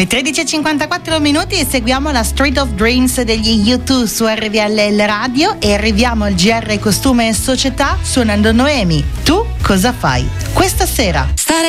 Le 13:54 e seguiamo la Street of Dreams degli U2 su RVL Radio e arriviamo al GR Costume e Società suonando Noemi. Tu cosa fai? Questa sera. Stare